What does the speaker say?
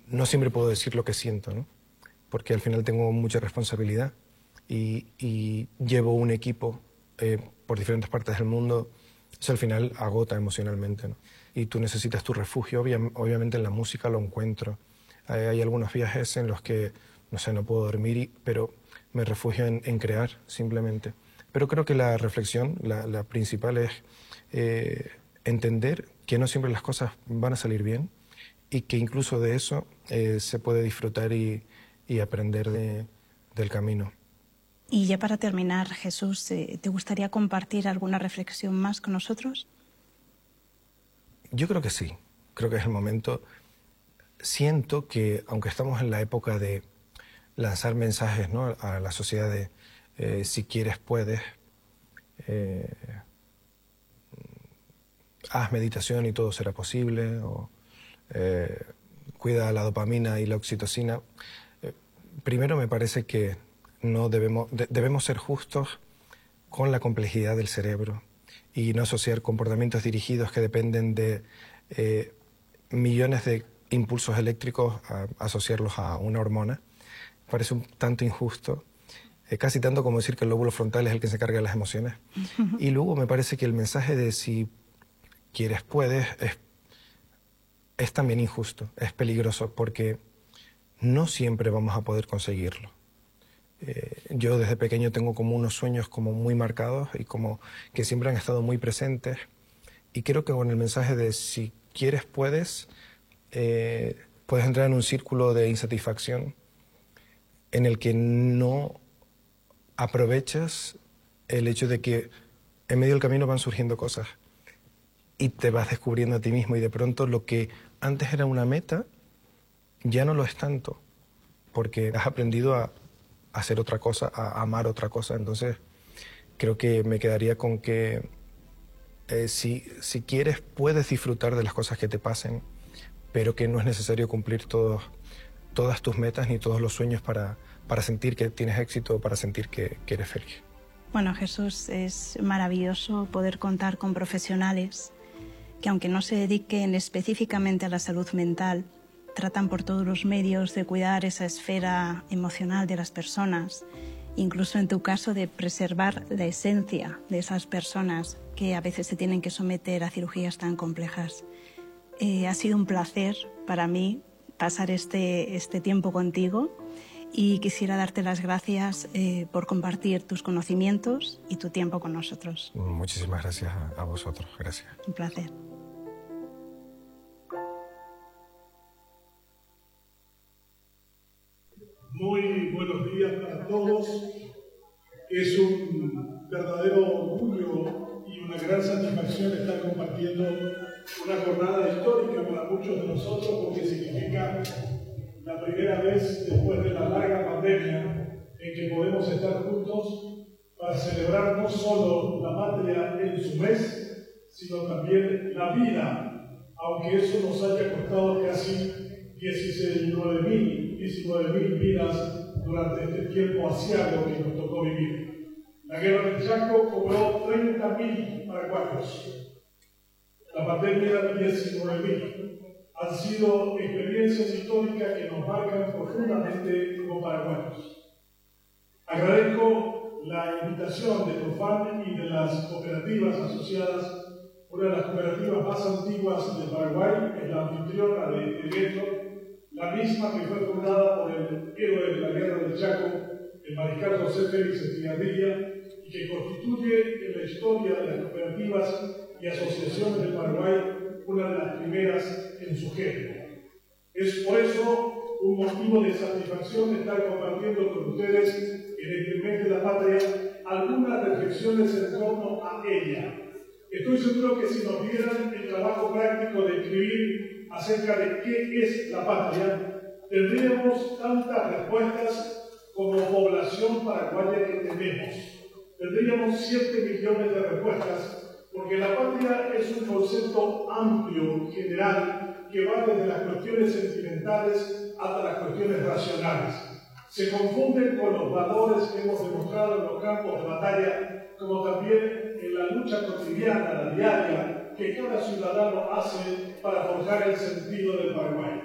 no siempre puedo decir lo que siento, ¿no? Porque al final tengo mucha responsabilidad y llevo un equipo por diferentes partes del mundo. Eso al final agota emocionalmente, ¿no? Y tú necesitas tu refugio, obviamente en la música lo encuentro. Hay algunos viajes en los que, no sé, no puedo dormir, pero me refugio en crear simplemente. Pero creo que la reflexión, la principal es entender que no siempre las cosas van a salir bien y que incluso de eso se puede disfrutar y aprender del camino. Y ya para terminar, Jesús, ¿te gustaría compartir alguna reflexión más con nosotros? Yo creo que sí, creo que es el momento. Siento que, aunque estamos en la época de lanzar mensajes, ¿no?, a la sociedad de si quieres puedes, haz meditación y todo será posible, o cuida la dopamina y la oxitocina. Primero me parece que no debemos ser justos con la complejidad del cerebro y no asociar comportamientos dirigidos que dependen de millones de impulsos eléctricos, asociarlos a una hormona. Parece un tanto injusto, casi tanto como decir que el lóbulo frontal es el que se carga de las emociones. Y luego me parece que el mensaje de si quieres puedes es también injusto, es peligroso, porque no siempre vamos a poder conseguirlo. Yo desde pequeño tengo como unos sueños como muy marcados y como que siempre han estado muy presentes, y creo que con el mensaje de si quieres puedes, puedes entrar en un círculo de insatisfacción en el que no aprovechas el hecho de que en medio del camino van surgiendo cosas y te vas descubriendo a ti mismo, y de pronto lo que antes era una meta ya no lo es tanto, porque has aprendido a hacer otra cosa, a amar otra cosa. Entonces creo que me quedaría con que si quieres puedes disfrutar de las cosas que te pasen, pero que no es necesario cumplir todas tus metas ni todos los sueños para sentir que tienes éxito o para sentir que eres feliz. Bueno, Jesús, es maravilloso poder contar con profesionales que, aunque no se dediquen específicamente a la salud mental, tratan por todos los medios de cuidar esa esfera emocional de las personas, incluso en tu caso de preservar la esencia de esas personas que a veces se tienen que someter a cirugías tan complejas. Ha sido un placer para mí pasar este tiempo contigo, y quisiera darte las gracias por compartir tus conocimientos y tu tiempo con nosotros. Muchísimas gracias a vosotros. Gracias. Un placer. Muy buenos días para todos. Es un verdadero orgullo y una gran satisfacción estar compartiendo una jornada histórica para muchos de nosotros, porque significa la primera vez después de la larga pandemia en que podemos estar juntos para celebrar no solo la patria en su mes, sino también la vida, aunque eso nos haya costado casi 19.000 vidas durante este tiempo aciago que nos tocó vivir. La guerra del Chaco cobró 30.000 paraguayos. La pandemia era 19.000. Han sido experiencias históricas que nos marcan profundamente como paraguayos. Agradezco la invitación de Tufán y de las cooperativas asociadas. Una de las cooperativas más antiguas de Paraguay es la anfitriona de este evento, la misma que fue fundada por el héroe de la guerra del Chaco, el mariscal José Félix Estigarribia, y que constituye en la historia de las cooperativas y asociaciones de Paraguay una de las primeras en su género. Es por eso un motivo de satisfacción estar compartiendo con ustedes en el mes de la patria algunas reflexiones en torno a ella. Estoy seguro que si nos dieran el trabajo práctico de escribir acerca de qué es la patria, tendríamos tantas respuestas como población paraguaya que tenemos. Tendríamos 7 millones de respuestas, porque la patria es un concepto amplio, general, que va desde las cuestiones sentimentales hasta las cuestiones racionales. Se confunden con los valores que hemos demostrado en los campos de batalla, como también en la lucha cotidiana, la diaria, que cada ciudadano hace para forjar el sentido del Paraguay.